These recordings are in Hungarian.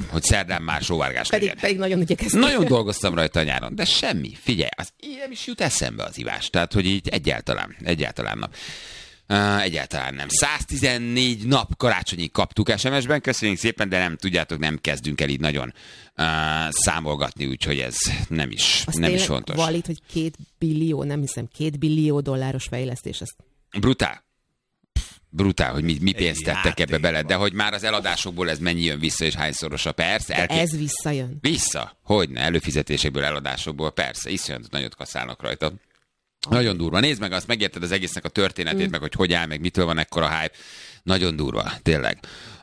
hogy szerdán már sóvárgás legyen. Pedig nagyon igyekeztem. Nagyon dolgoztam rajta a nyáron, de semmi. Figyelj, az nem is jut eszembe az ivás. Tehát, hogy így egyáltalán nem. Egyáltalán nem. 114 nap karácsonyig kaptuk SMS-ben, köszönjük szépen, de nem tudjátok, nem kezdünk el így nagyon számolgatni, úgyhogy ez nem is fontos. Valít, hogy 2 billió, nem hiszem, $2 billió fejlesztés. Ez... Brutál, hogy mi pénzt tettek ebbe bele, de hogy már az eladásokból ez mennyi jön vissza, és hányszorosa, persze. Ez visszajön. Vissza? Hogyne, előfizetésekből, eladásokból, persze, iszonyat nagyot kaszálnak rajta. Nagyon durva. Nézd meg azt, megérted az egésznek a történetét, meg hogy áll, meg mitől van ekkora hype. Nagyon durva, tényleg.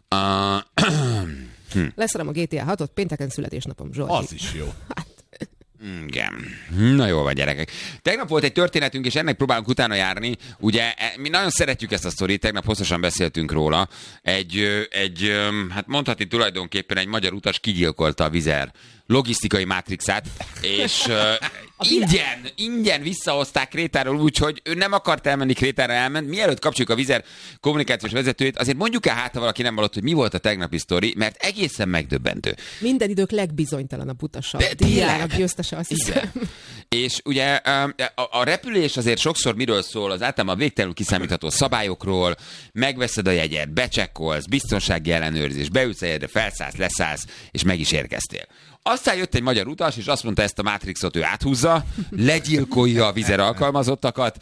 Leszerem a GTA 6-ot, pénteken születésnapom, Zsolti. Az is jó. Igen. Na jól van, gyerekek. Tegnap volt egy történetünk, és ennek próbálunk utána járni. Ugye, mi nagyon szeretjük ezt a sztorit, tegnap hosszasan beszéltünk róla. Hát mondhatni tulajdonképpen egy magyar utas kigyilkolta a Wizz logisztikai mátrixát, és ingyen visszahozták Krétáról úgy, hogy ő nem akart elmenni, Krétára elment. Mielőtt kapcsoljuk a Wizz kommunikációs vezetőjét, azért mondjuk el hát, ha valaki nem hallott, hogy mi volt a tegnapi sztori, mert egészen megdöbbentő. Minden idők legbizonytalanabb utasa. Tényleg. Győztese, azt hiszem. És ugye a repülés azért sokszor miről szól, az általában végtelenül kiszámítható szabályokról, megveszed a jegyet, becsekkolsz, biztonsági ellenőrzés, beülsz a jegyre, felszállsz, leszállsz, és meg is érkeztél. Aztán jött egy magyar utas, és azt mondta, ezt a Matrixot ő áthúzza, legyilkolja a Wizz alkalmazottakat,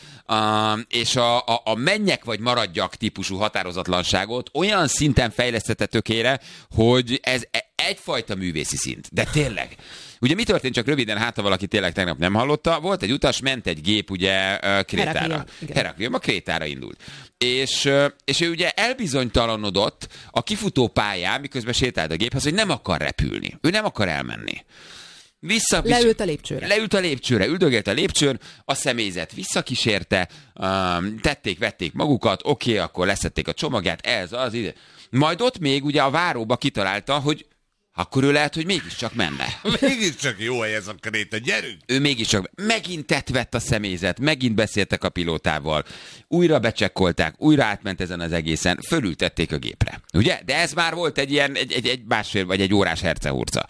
és a menjek vagy maradjak típusú határozatlanságot olyan szinten fejlesztette tökére, hogy ez egyfajta művészi szint. De tényleg. Ugye mi történt, csak röviden, hát ha valaki tényleg tegnap nem hallotta, volt egy utas, ment egy gép ugye Krétára. Heraklion, a Krétára indult. És ő ugye elbizonytalanodott a kifutó pályán, miközben sétált a géphez, hogy nem akar repülni. Ő nem akar elmenni. Leült a lépcsőre. Üldögélt a lépcsőn, a személyzet visszakísérte, vették magukat, oké, akkor leszették a csomagját, ez az ide. Majd ott még ugye a váróba kitalálta, hogy akkor ő lehet, hogy mégiscsak menne. Mégiscsak jó hely ez a Kréta, gyerünk! Ő mégiscsak megint tettvett a személyzet, megint beszéltek a pilótával, újra becsekkolták, újra átment ezen az egészen, fölültették a gépre. Ugye? De ez már volt egy ilyen, egy másfél vagy egy órás hercehurca.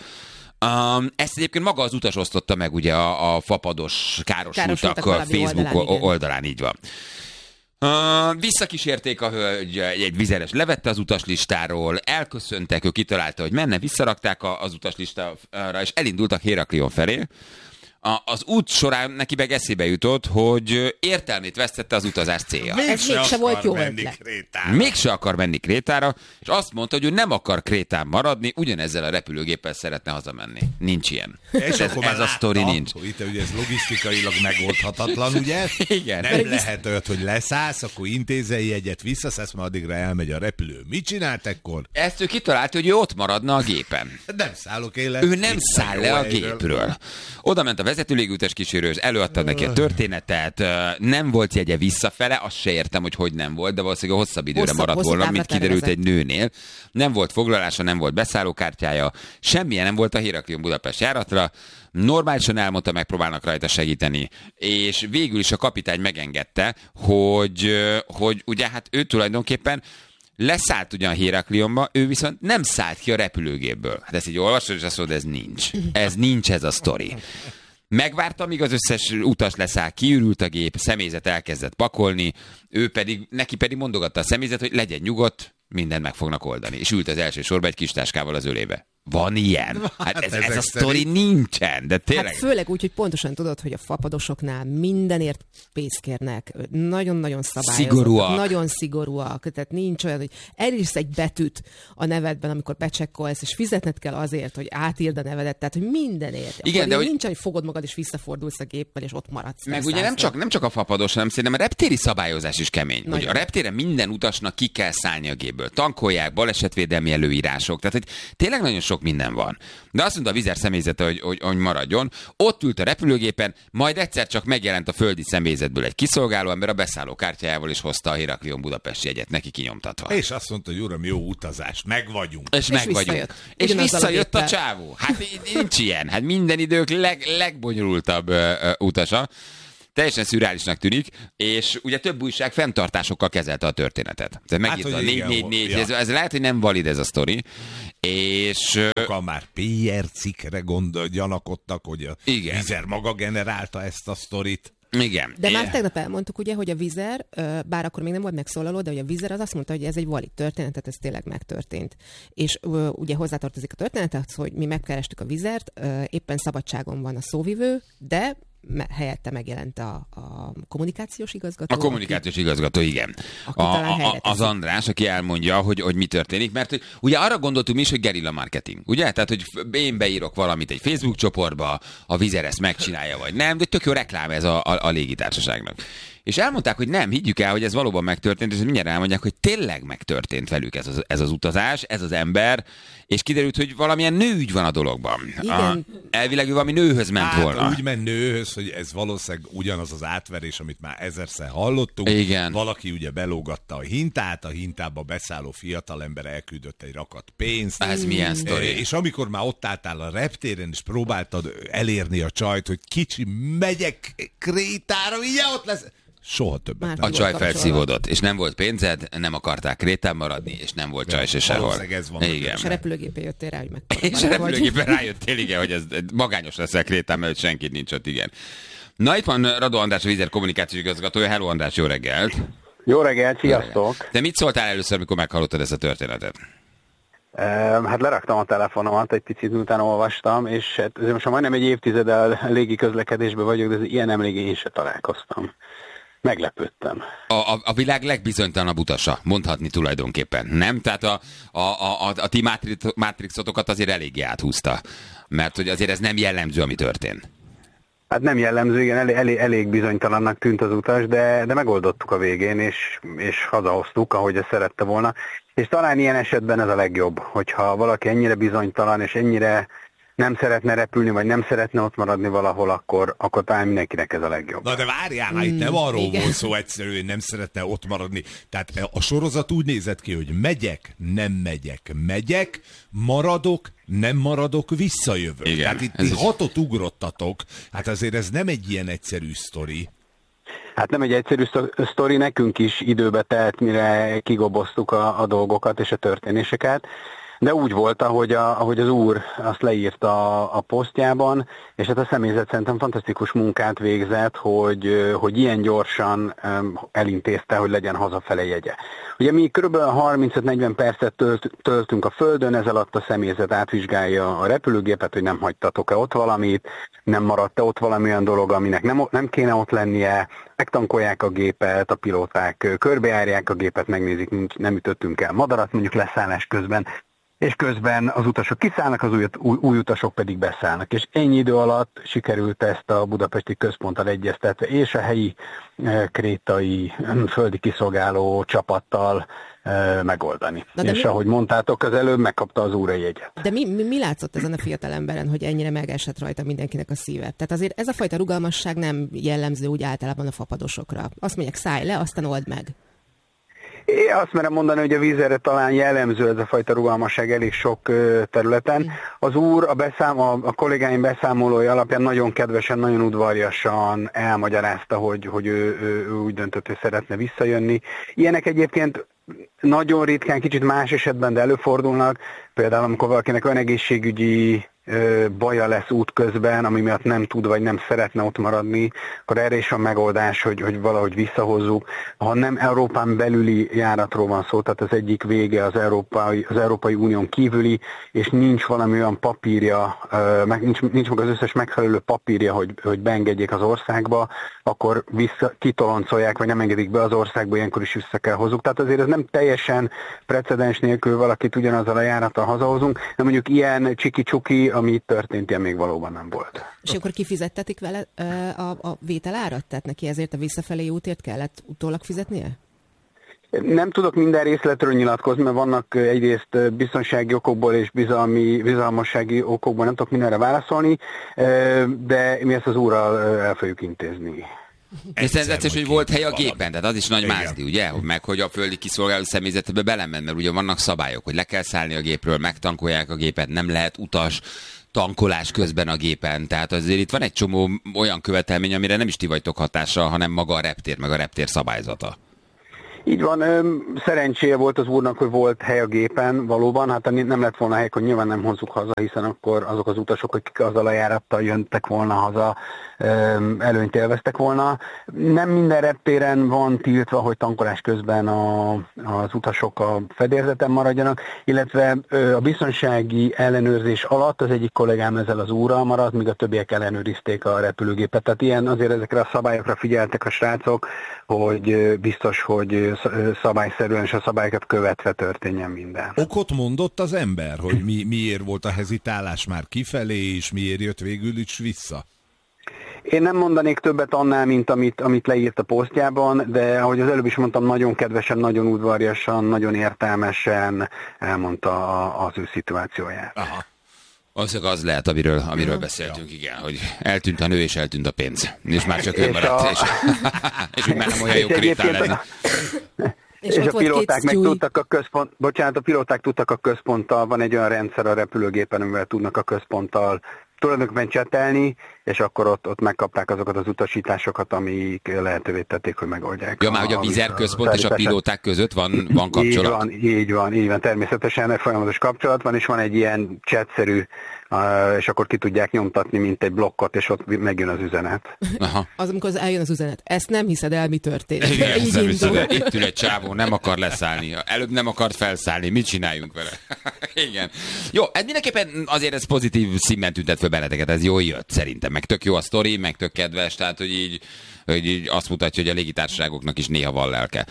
Ezt egyébként maga az utas osztotta meg ugye a fapados károsultak Facebook oldalán, így van. Visszakísérték a hölgy, egy vizeres levette az utaslistáról, elköszöntek, ő kitalálta, hogy menne, visszarakták az utaslistára, és elindultak Heraklion felé. Az út során neki meg eszébe jutott, hogy értelmét vesztette az utazás célja. Mégse volt jó ötlet. Mégse akar menni Krétára, és azt mondta, hogy ő nem akar Krétán maradni, ugyanezzel a repülőgéppel szeretne hazamenni. Nincs ilyen. És ez a sztori nincs. Itt ugye ez logisztikailag megoldhatatlan, ugye? Igen. Nem lehet olyat, hogy leszállsz, akkor intézei jegyet visszaszállsz, mert addigra elmegy a repülő. Mit csinált ekkor? Ezt ő kitalálta, hogy ő ott maradna a gépen. Nem szállok én le. Ő nem száll le a gépről. Oda ment a vezető légútes kísérőhöz, előadta neki a történetet, nem volt jegye visszafele, azt se értem, hogy nem volt, de valószínűleg hosszabb időre maradt volna, mint kiderült egy nőnél. Nem volt foglalása, nem volt beszállókártyája, semmilyen nem volt a Heraklion Budapest járatra, normálisan elmondta, megpróbálnak rajta segíteni, és végül is a kapitány megengedte, hogy ugye hát ő tulajdonképpen leszállt ugyan Heraklionba, ő viszont nem szállt ki a repülőgépből. Hát ezt így olvasod, és azt mondod, ez nincs ez a sztori. Megvárta, amíg az összes utas leszáll, kiürült a gép, személyzet elkezdett pakolni, neki pedig mondogatta a személyzet, hogy legyen nyugodt, mindent meg fognak oldani. És ült az első sorba egy kis táskával az ölébe. Van ilyen? Hát ez a sztori nincsen, de tényleg. Hát főleg úgy, hogy pontosan tudod, hogy a fapadosoknál mindenért pénzt kérnek, nagyon-nagyon szabályozottak, nagyon szigorúak, tehát nincs olyan, hogy elírsz egy betűt a nevedben, amikor becsekkolsz, és fizetned kell azért, hogy átírd a nevedet, tehát hogy mindenért. Igen, de nincs, hogy fogod magad, és visszafordulsz a géppel, és ott maradsz. Meg ugye nem csak a fapados, hanem szerintem a reptéri szabályozás is kemény. Hogy a reptéren minden utasnak ki kell szállni a gépből. Tankolják, balesetvédelmi előírások, tehát hogy tényleg nagyon sok minden van. De azt mondta a Wizz személyzete, hogy maradjon. Ott ült a repülőgépen, majd egyszer csak megjelent a földi személyzetből egy kiszolgáló ember a beszállókártyájával, és hozta a Heraklion Budapest jegyet neki kinyomtatva. És azt mondta, hogy uram, jó utazást, meg vagyunk. És visszajött a csávó. Hát nincs ilyen. Hát minden idők legbonyolultabb utasa. Teljesen szürreálisnak tűnik, és ugye több újság fenntartásokkal kezelte a történetet. Tehát megírta 444, ez lehet, hogy nem valid ez a sztori, És már PR cikkre gyanakodtak, hogy a Vizer maga generálta ezt a sztorit. Igen. De már tegnap elmondtuk ugye, hogy a Vizer, bár akkor még nem volt megszólaló, de hogy a Vizer az azt mondta, hogy ez egy valid történet, tehát ez tényleg megtörtént. És ugye hozzátartozik a történetet, hogy mi megkerestük a Vizert, éppen szabadságon van a szóvivő, de helyette megjelent a kommunikációs igazgató. A kommunikációs igazgató, igen. Az András, aki elmondja, hogy mi történik, mert hogy ugye arra gondoltunk mi is, hogy gerilla marketing, ugye? Tehát, hogy én beírok valamit egy Facebook csoportba, a Vizer ezt megcsinálja, vagy nem, de tök jó reklám ez a légitársaságnak. És elmondták, hogy nem, higgyük el, hogy ez valóban megtörtént, és mindjárt elmondják, hogy tényleg megtörtént velük ez az utazás, ez az ember, és kiderült, hogy valamilyen nőügy van a dologban. Elvileg valami nőhöz ment volna. Úgy ment nőhöz, hogy ez valószínűleg ugyanaz az átverés, amit már ezerszer hallottunk. Igen. Valaki ugye belógatta a hintát, a hintába beszálló fiatalember elküldött egy rakat pénzt. Ez milyen sztori. És amikor már ott álltál a reptéren, és próbáltad elérni a csajt, hogy kicsi, megyek Krétára, ugye ott lesz... Soha többet nem. A csaj felszívódott, és nem volt pénzed, nem akarták Krétán maradni, és nem volt csaj se sehol. Igen. És a repülőgépen jöttél rá, hogy és a repülőgépen rájöttél, igen, hogy ez magányos leszel Krétán, mert senkit nincs ott, igen. Na itt van Radó András, a Vizer kommunikációs igazgatója. Hello András, jó reggelt! Jó reggelt, sziasztok! Te mit szóltál először, mikor meghallottad ezt a történetet? Hát leraktam a telefonomat, egy picit utána olvastam, és hát most majdnem egy évtizeddel légi közlekedésben vagyok, de ilyen nemrég én se találkoztam. Meglepődtem. A világ legbizonytalanabb utasa, mondhatni tulajdonképpen, nem? Tehát a ti mátrixotokat azért eléggé áthúzta, mert hogy azért ez nem jellemző, ami történt. Hát nem jellemző, igen, elég bizonytalannak tűnt az utas, de megoldottuk a végén, és hazahoztuk, ahogy ezt szerette volna. És talán ilyen esetben ez a legjobb, hogyha valaki ennyire bizonytalan, és ennyire nem szeretne repülni, vagy nem szeretne ott maradni valahol, akkor talán mindenkinek ez a legjobb. Na de várjál, itt nem arról volt szó egyszerűen, hogy nem szeretne ott maradni. Tehát a sorozat úgy nézett ki, hogy megyek, nem megyek, maradok, nem maradok, visszajövök. Igen, tehát itt 6 ugrottatok, hát azért ez nem egy ilyen egyszerű sztori. Hát nem egy egyszerű sztori, nekünk is időbe telt, mire kigoboztuk a dolgokat és a történéseket. De úgy volt, ahogy az úr azt leírta a posztjában, és hát a személyzet szerintem fantasztikus munkát végzett, hogy ilyen gyorsan elintézte, hogy legyen hazafele jegye. Ugye mi kb. 35-40 percet töltünk a földön, ez alatt a személyzet átvizsgálja a repülőgépet, hogy nem hagytatok-e ott valamit, nem maradt-e ott valami olyan dolog, aminek nem kéne ott lennie, megtankolják a gépet, a pilóták körbejárják a gépet, megnézik, nem ütöttünk el madarat mondjuk leszállás közben, és közben az utasok kiszállnak, az új utasok pedig beszállnak. És ennyi idő alatt sikerült ezt a budapesti központtal egyeztetve, és a helyi krétai földi kiszolgáló csapattal megoldani. És ahogy mondtátok az előbb, megkapta az úr a jegyet. De mi látszott ezen a fiatal emberen, hogy ennyire megesett rajta mindenkinek a szíve? Tehát azért ez a fajta rugalmasság nem jellemző úgy általában a fapadosokra. Azt mondják, szállj le, aztán old meg. Én azt merem mondani, hogy a Vizerre talán jellemző ez a fajta rugalmasság elég sok területen. Az úr a kollégáim beszámolói alapján nagyon kedvesen, nagyon udvariasan elmagyarázta, hogy ő úgy döntött, hogy szeretne visszajönni. Ilyenek egyébként nagyon ritkán, kicsit más esetben, de előfordulnak. Például amikor valakinek olyan egészségügyi baja lesz útközben, ami miatt nem tud, vagy nem szeretne ott maradni, akkor erre is a megoldás, hogy valahogy visszahozzuk. Ha nem Európán belüli járatról van szó, tehát az egyik vége az Európai Unión kívüli, és nincs valami olyan papírja, nincs meg az összes megfelelő papírja, hogy beengedjék az országba, akkor kitoloncolják, vagy nem engedik be az országba, ilyenkor is vissza kell hozzuk. Tehát azért ez nem teljesen precedens nélkül valakit ugyanazzal a járattal hazahozunk, de mondjuk ilyen csiki-csuki, ami itt történt, ilyen még valóban nem volt. És akkor kifizettetik vele a vételárat? Tehát neki ezért a visszafelé útért kellett utólag fizetnie? Nem tudok minden részletről nyilatkozni, mert vannak egyrészt biztonsági okokból és bizalmassági okokból nem tudok mindenre válaszolni, de mi ezt az úrral el fogjuk intézni. És szerzett, hogy volt hely a gépen, tehát az is nagy mázdi, ugye? Meg hogy a földi kiszolgáló személyzetbe belemen, mert ugye vannak szabályok, hogy le kell szállni a gépről, megtankolják a gépet, nem lehet utas tankolás közben a gépen. Tehát azért itt van egy csomó olyan követelmény, amire nem is ti vagytok hatással, hanem maga a reptér, meg a reptér szabályzata. Így van, szerencséje volt az úrnak, hogy volt hely a gépen valóban, hát nem lett volna hely, hogy nyilván nem hozzuk haza, hiszen akkor azok az utasok, akik azzal a járattal jöntek volna haza, előnyt élveztek volna. Nem minden reptéren van tiltva, hogy tankolás közben az utasok a fedélzeten maradjanak, illetve a biztonsági ellenőrzés alatt az egyik kollégám ezzel az úrral maradt, míg a többiek ellenőrizték a repülőgépet. Tehát ilyen azért ezekre a szabályokra figyeltek a srácok, hogy biztos, hogy szabályszerűen és a szabályokat követve történjen minden. Okot mondott az ember, hogy miért volt a hezitálás már kifelé, és miért jött végül is vissza? Én nem mondanék többet annál, mint amit leírt a posztjában, de ahogy az előbb is mondtam, nagyon kedvesen, nagyon udvariasan, nagyon értelmesen elmondta az ő szituációját. Aha. Az lehet, amiről beszéltünk, igen, hogy eltűnt a nő és eltűnt a pénz. És már csak ő maradt, és úgy már nem olyan jó krétán lenni. És a pilóták meg tudtak a pilóták tudtak a központtal, van egy olyan rendszer a repülőgépen, amivel tudnak a központtal tulajdonképpen csetelni, és akkor ott megkapták azokat az utasításokat, amik lehetővé tették, hogy megoldják. Ja, már hogy a Vizer központ és a pilóták között van kapcsolat? Így van, természetesen folyamatos kapcsolat van, és van egy ilyen chatszerű, és akkor ki tudják nyomtatni, mint egy blokkot, és ott megjön az üzenet. Aha. Az, amikor eljön az üzenet. Ezt nem hiszed el, mi történt. Igen, itt ül egy csávó, nem akar leszállni. Előbb nem akart felszállni. Mit csináljunk vele? Igen. Jó, ez mindenképpen azért ez pozitív színben tüntet föl benneteket. Ez jól jött szerintem. Meg tök jó a sztori, meg tök kedves, tehát hogy így azt mutatja, hogy a légitársaságoknak is néha van lelke.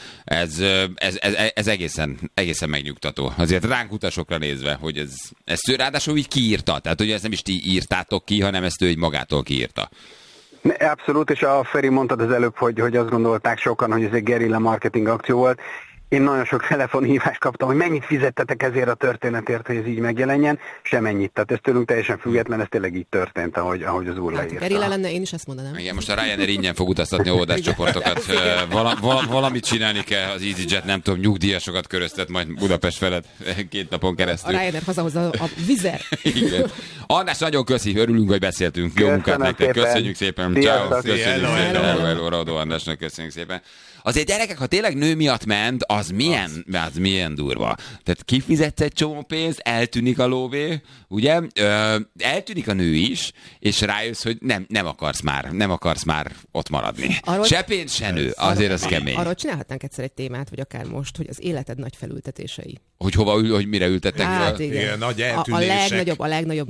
Ez egészen megnyugtató. Azért ránk utasokra nézve, hogy ezt ő ráadásul így kiírta. Tehát, hogy ezt nem is ti írtátok ki, hanem ezt ő így magától kiírta. Abszolút, és a Feri mondtad az előbb, hogy azt gondolták sokan, hogy ez egy gerilla marketing akció volt. Én nagyon sok telefonhívást kaptam, hogy mennyit fizettetek ezért a történetért, hogy ez így megjelenjen, semennyit. Tehát ez tőlünk teljesen független, ez tényleg így történt, ahogy az úr leírta. Gerilla lenne, én is ezt mondanám. Igen, most a Ryanair ingyen fog utaztatni óvodáscsoportokat. Valamit csinálni kell, az EasyJet, nem tudom, nyugdíjasokat köröztet majd Budapest felett 2 napon keresztül. A Ryanair hazahozza a Vizer. Igen. András, nagyon köszi, örülünk, hogy beszéltünk. Jó munkát nektek, köszönjük szépen. Ciao. Köszönjük szépen. Hello, Radó Andrásnak köszönjük szépen. Azért gyerekek, ha tényleg nő miatt ment, az milyen durva. Tehát kifizetsz egy csomó pénzt, eltűnik a lóvé, ugye? Eltűnik a nő is, és rájössz, hogy nem akarsz már ott maradni. Se pénz, se nő, azért az kemény. Arról csinálhatnánk egyszer egy témát, vagy akár most, hogy az életed nagy felültetései. Hogy mire ültettek fel? Igen, nagy eltűnések. A legnagyobb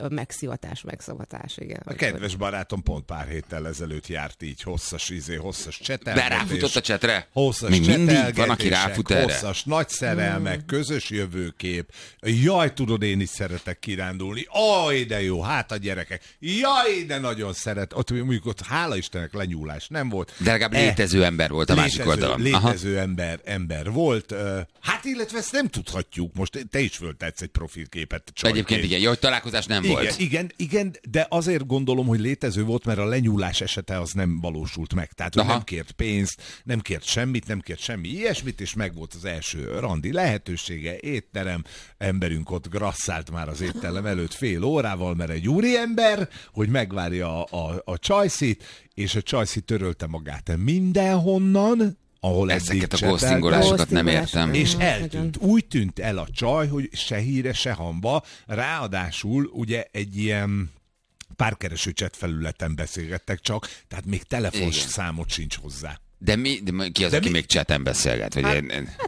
megszivatás, igen. A kedves barátom pont pár héttel ezelőtt járt így hosszas csetelgetés. Ráfutott a csetre? Hosszas még mindig van, aki ráfut erre? Hosszas, nagy szerelmek, közös jövőkép. Jaj, tudod, én is szeretek kirándulni. Aj, de jó, hát a gyerekek. Jaj, de nagyon szeret. Ott hála Istennek lenyúlás nem volt. De legalább létező ember volt a másik oldalon. Létező ember volt. Hát illetve ezt nem tudhatjuk. Most te is föltetsz egy profilképet. Egyébként igen, jó, hogy találkozás nem volt. Igen, de azért gondolom, hogy létező volt, mert a lenyúlás esete az nem valósult meg. Tehát nem kért pénzt, nem kért semmit, nem kért semmi ilyesmit, és meg volt az első randi lehetősége, étterem, emberünk ott grasszált már az étterem előtt fél órával, mert egy úriember, hogy megvárja a csajszit, és a csajszi törölte magát mindenhonnan, ahol ezeket a ghostingolásokat nem értem. És eltűnt. Úgy tűnt el a csaj, hogy se híre, se hamba, ráadásul ugye egy ilyen párkereső chat felületen beszélgettek csak, tehát még telefonszámot sincs hozzá. De ki az, aki még chaten beszélget? Vagy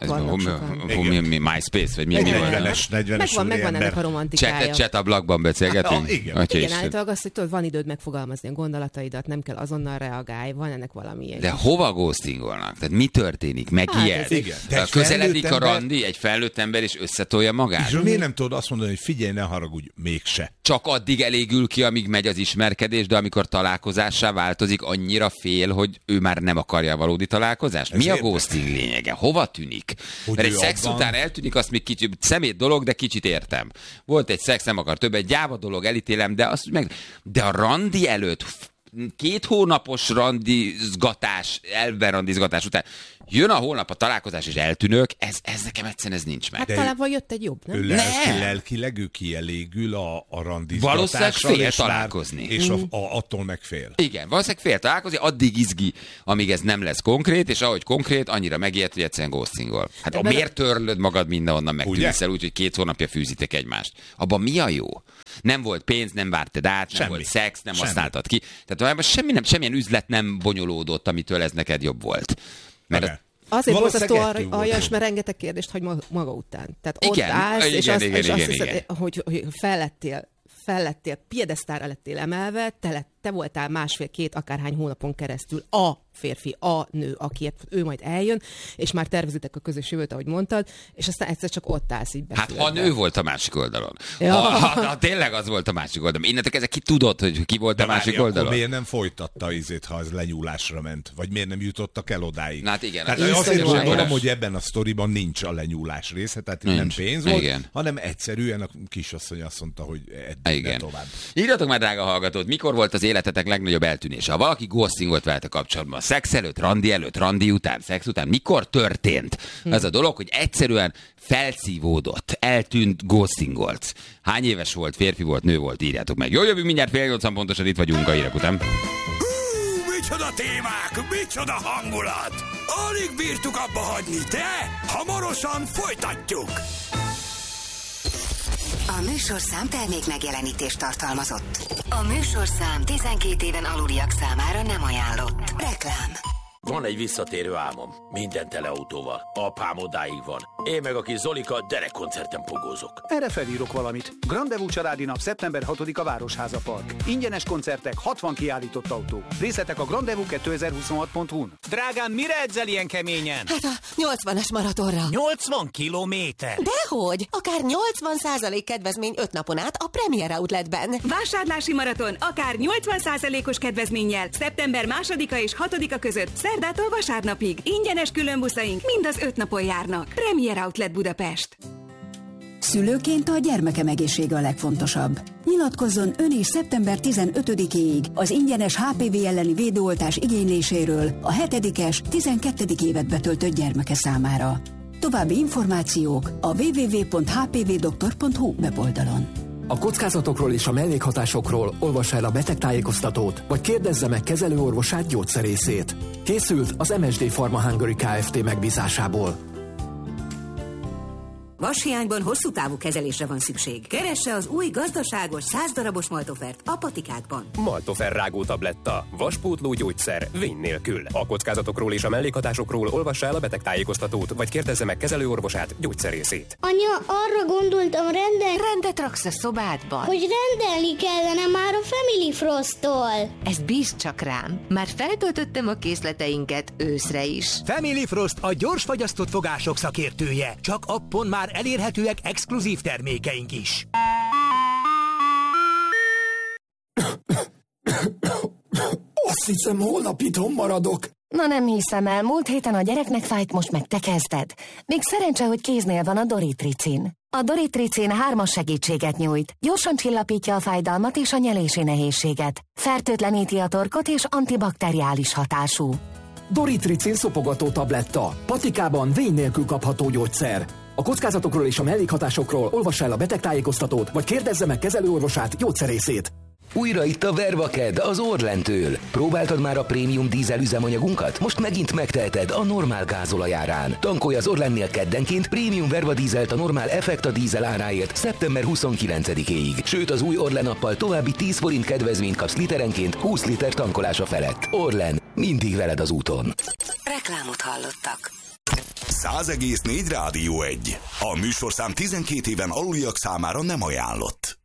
mi MySpace? Vagy mi 40-es megvan ennek a romantikája. Chat-ablakban beszélgetünk? Igen. Állítólag azt, hogy tudod, van időd megfogalmazni a gondolataidat, nem kell azonnal reagálj, van ennek valami. De hova ghostingolnak? Tehát mi történik? Megijed? Közeledik a randi, egy felnőtt ember, és összetolja magát? És miért nem tudod azt mondani, hogy figyelj, ne haragudj, mégse? Csak addig elégül ki, amíg megy az ismerkedés, de amikor találkozássá változik, annyira fél, hogy ő már nem akarja valódi találkozást? Mi a ghosting lényege? Hova tűnik? Mert egy szex után eltűnik, azt még kicsit szemét dolog, de kicsit értem. Volt egy szex, nem akar többet, gyáva dolog, elítélem, de azt meg... De a randi előtt 2 hónapos randizgatás, elberrandizgatás után jön a holnap a találkozás és eltűnök, ez nekem egyszerűen ez nincs meg. Hát talán jött egy jobb, nem? Lelkileg ő kielégül a randizgatásra. Valószínűleg fél találkozni. És attól meg fél. Igen, valószínűleg fél találkozni, addig izgi, amíg ez nem lesz konkrét, és ahogy konkrét, annyira megijed, hogy egyszerűen ghostingol. Hát miért törlöd magad mindenhonnan, megtűnsz el úgy, hogy 2 hónapja fűzitek egymást? Abban mi a jó? Nem volt pénz, nem vártad át, nem volt szex, nem használtad ki. Tehát valójában semmilyen üzlet nem bonyolódott, amitől ez neked jobb volt. Mert azért borzasztó aljas, mert rengeteg kérdést hagy maga után. Tehát ott állsz, és azt hiszed, hogy fellettél, piedesztára lettél emelve, te voltál 1,5-2 akárhány hónapon keresztül a férfi, a nő, akiért ő majd eljön, és már tervezitek a közös jövőt, ahogy mondtad, és aztán egyszer csak ott állsz így beszélve. Hát ha nő volt a másik oldalon. Ja. Ha tényleg az volt a másik oldalon. Innentől kezdve ki tudod, hogy ki volt a másik oldalon? Miért nem folytatta ha ez lenyúlásra ment? Vagy miért nem jutottak el odáig? Hát igen. Tehát azért gondolom, hogy ebben a sztoriban nincs a lenyúlás része, tehát nem pénz volt, hanem egyszerűen a kisasszony azt mondta, hogy eddig tovább. Írjatok már, drága hallgatót, mikor volt az életetek legnagyobb eltűnése? Ha valaki ghostingolt veletek kapcsolatban, szex előtt, randi után, szex után, mikor történt ez a dolog, hogy egyszerűen felszívódott, eltűnt, ghostingolt? Hány éves volt, férfi volt, nő volt, írjátok meg. Jó, jövünk mindjárt 7:30 pontosan, itt vagyunk a hírek után. Micsoda témák, micsoda hangulat! Alig bírtuk abba hagyni, de hamarosan folytatjuk! A műsorszám termék megjelenítést tartalmazott. A műsorszám 12 éven aluliak számára nem ajánlott. Reklám. Van egy visszatérő álmom. Minden teleautóval. Apám odáig van. Én meg a kis Zolika derekkoncerten pogózok. Erre felírok valamit. Grandevú családi nap szeptember 6-a Városháza Park. Ingyenes koncertek, 60 kiállított autó. Részletek a grandevú2026.hu-n. Drágám, mire edzel ilyen keményen? Hát a 80-as maratonra. 80 kilométer? Dehogy! Akár 80% kedvezmény 5 napon át a Premier Outletben. Vásárlási maraton akár 80%-os kedvezménnyel szeptember 2-a és 6-a között szerdától vasárnapig. Ingyenes különbuszaink mind az 5 napon járnak. Premier Outlet Budapest. Szülőként a gyermekem egészsége a legfontosabb. Nyilatkozzon ön is szeptember 15-éig az ingyenes HPV elleni védőoltás igényléséről a 7-es, 12. évet betöltött gyermeke számára. További információk a www.hpvdoktor.hu weboldalon. A kockázatokról és a mellékhatásokról olvassa el a betegtájékoztatót, vagy kérdezze meg kezelőorvosát, gyógyszerészét. Készült az MSD Pharma Hungary Kft. Megbízásából. Vashiányban hosszú távú kezelésre van szükség. Keresse az új gazdaságos 100 darabos Maltofert a patikákban. Maltofer rágó tabletta. Vaspótló gyógyszer. Vény nélkül. A kockázatokról és a mellékhatásokról olvassa el a betegtájékoztatót, vagy kérdezze meg kezelőorvosát, gyógyszerészét. Anya, arra gondoltam rendet raksz a szobádban. Hogy rendelni kellene már a Family Frost-tól. Ezt bízd csak rám. Már feltöltöttem a készleteinket őszre is. Family Frost a gyors fagyasztott fogások szakértője. Csak appon már elérhetőek exkluzív termékeink is. Azt hiszem, holnap itthon maradok. Na nem hiszem el, múlt héten a gyereknek fájt, most meg te kezded. Még szerencse, hogy kéznél van a Doritricin. A Doritricin 3-as segítséget nyújt. Gyorsan csillapítja a fájdalmat és a nyelési nehézséget. Fertőtleníti a torkot és antibakteriális hatású. Doritricin szopogató tabletta. Patikában vény nélkül kapható gyógyszer. A kockázatokról és a mellékhatásokról olvassa el a betegtájékoztatót, vagy kérdezze meg kezelőorvosát, gyógyszerészét. Újra itt a Vervaked az Orlentől. Próbáltad már a prémium dízel üzemanyagunkat? Most megint megteheted a normál gázolajárán. Tankolj az Orlennél keddenként prémium Verva dízelt a normál Effekta dízel áráért szeptember 29-éig. Sőt, az új Orlen appal további 10 forint kedvezményt kapsz literenként 20 liter tankolása felett. Orlen, mindig veled az úton. Reklámot hallottak. 100,4 Rádió 1. A műsorszám 12 éven aluliak számára nem ajánlott.